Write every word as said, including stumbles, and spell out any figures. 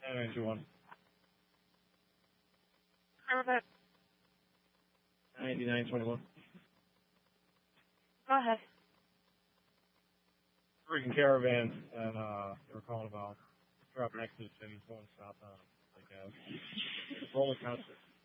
nine two one. Caravan. ninety-nine twenty-one. Go ahead. Freaking caravan, and uh, they were calling about dropping next to the city, going south on like uh, roller coaster.